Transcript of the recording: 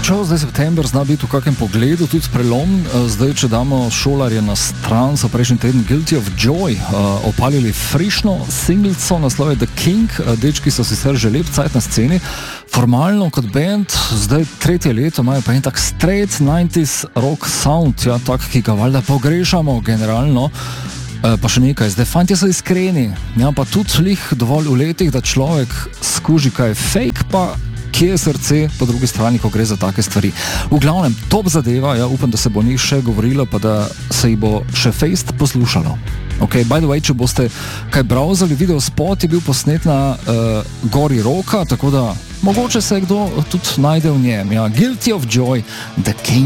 Čau, zdaj september zna biti v kakem pogledu tudi prelom. Zdaj, če damo šolarje na stran, so prejšnji teden Guilty of Joy opalili frišno singlico, naslov je The King. Dečki so sicer že lep cajt na sceni. Formalno kot band, zdaj tretje leto, imajo pa en tak straight 90s rock sound, ja, tak, ki ga valjda pogrešamo generalno. Pa še nekaj, zdaj fantje so iskreni, ja, pa tudi lih dovolj v letih, da človek skuži kaj fake, pa kje je srce po drugi strani, ko gre za take stvari. V glavnem, top zadeva, ja, upam, da se bo njih še govorilo, pa da se jih bo še fejst poslušalo. Ok, by the way, če boste kaj browsali, video spot je bil posnet na gori Roka, tako da mogoče se kdo tudi najde v njem. Ja, Guilty of Joy, The King.